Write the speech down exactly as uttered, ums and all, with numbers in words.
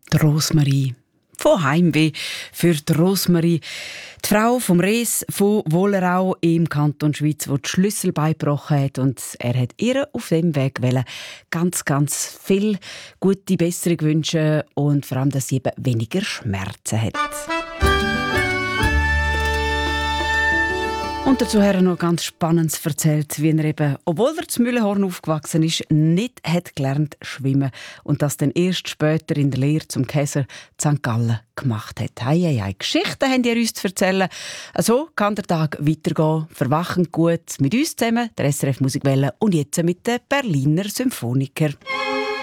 Die Rosmarie. Von Heimweh für die Rosmarie. Die Frau vom Res von Wollerau im Kanton Schwyz, die die Schlüssel beigebrochen hat. Und er hat ihr auf dem Weg wollen, ganz, ganz viel gute Besserung wünschen und vor allem, dass sie eben weniger Schmerzen hat. Und dazu hat er noch ganz Spannendes erzählt, wie er eben, obwohl er zu Mühlenhorn aufgewachsen ist, nicht hat gelernt schwimmen und das dann erst später in der Lehre zum Käser Sankt Gallen gemacht hat. Hei, hei, hei. Geschichten haben die uns zu erzählen. So kann der Tag weitergehen. Verwachend gut mit uns zusammen, der S R F Musikwelle und jetzt mit den Berliner Symphoniker.